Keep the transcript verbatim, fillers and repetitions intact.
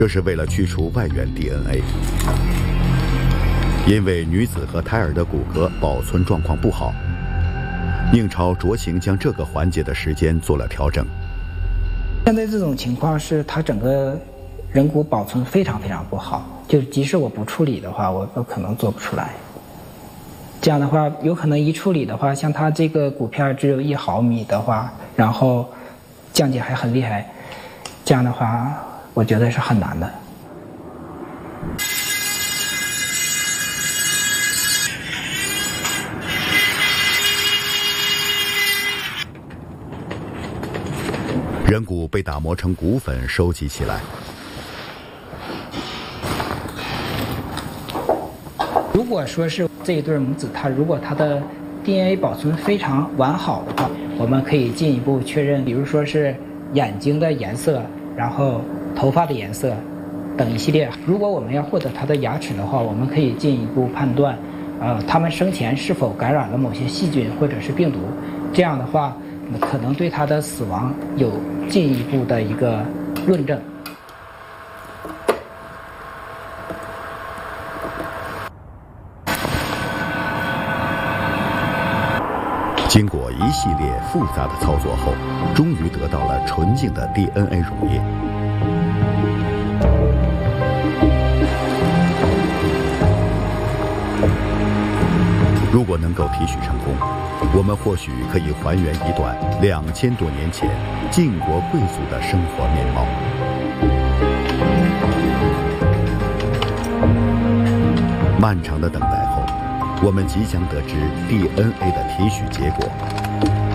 这是为了去除外源 D N A。因为女子和胎儿的骨骼保存状况不好，宁超酌情将这个环节的时间做了调整。 现在这种情况是它整个人骨保存非常非常不好，就即使我不处理的话，我都可能做不出来。这样的话，有可能一处理的话，像它这个骨片只有一毫米的话，然后降解还很厉害，这样的话，我觉得是很难的。 人骨被打磨成骨粉，收集起来。 如果说是这一对母子，它如果它的 D N A 保存非常完好的话，我们可以进一步确认，比如说是眼睛的颜色，然后头发的颜色等一系列。如果我们要获得它的牙齿的话，我们可以进一步判断，呃，他们生前是否感染了某些细菌或者是病毒。这样的话，可能对它的死亡有进一步的一个论证。 经过一系列复杂的操作后，终于得到了纯净的 D N A 溶液。如果能够提取成功，我们或许可以还原一段两千多年前晋国贵族的生活面貌。漫长的等待后，我们即将得知 D N A 的提取结果。